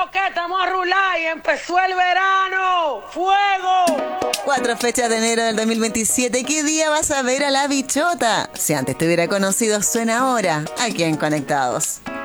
que estamos a rular y empezó el verano. ¡Fuego! 4 fechas de enero del 2027. ¿Qué día vas a ver a la bichota? Si antes te hubiera conocido, suena ahora, aquí en Conectados.